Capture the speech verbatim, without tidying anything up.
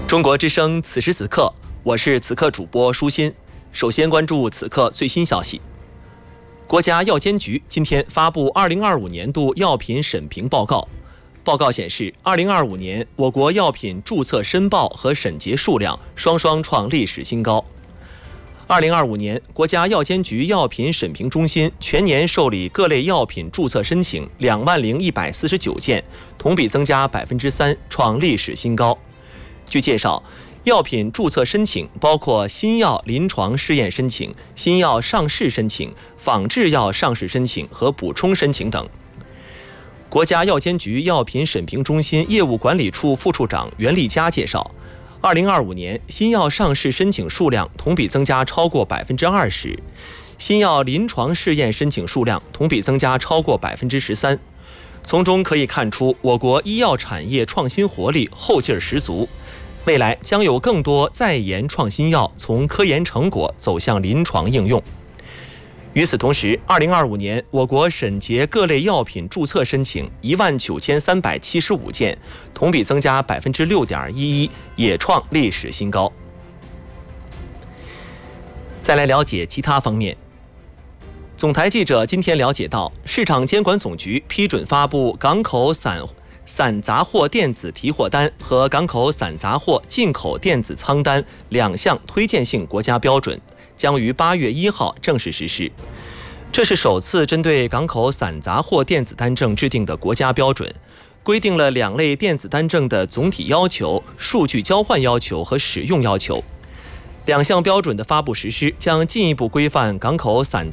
中国之声，此时此刻，我是此刻主播舒心。首先关注此刻最新消息。国家药监局今天发布二零二五年度药品审评报告。报告显示，二零二五年我国药品注册申报和审结数量双双创历史新高。二零二五年，国家药监局药品审评中心全年受理各类药品注册申请两万零一百四十九件，同比增加百分之三，创历史新高。据介绍，药品注册申请包括新药临床试验申请、新药上市申请、仿制药上市申请和补充申请等。国家药监局药品审评中心业务管理处副处长袁立佳介绍，二零二五年新药上市申请数量同比增加超过百分之二十，新药临床试验申请数量同比增加超过百分之十三。从中可以看出，我国医药产业创新活力后劲儿十足。未来将有更多在研创新药从科研成果走向临床应用。与此同时，二零二五年我国审结各类药品注册申请一万九千三百七十五件，同比增加百分之六点一一，也创历史新高。再来了解其他方面。总台记者今天了解到，市场监管总局批准发布港口散散杂货电子提货单和港口散杂货进口电子仓单两项推荐性国家标准，将于八月一号正式实施。这是首次针对港口散杂货电子单证制定的国家标准，规定了两类电子单证的总体要求、数据交换要求和使用要求。两项标准的发布实施，将进一步规范港口散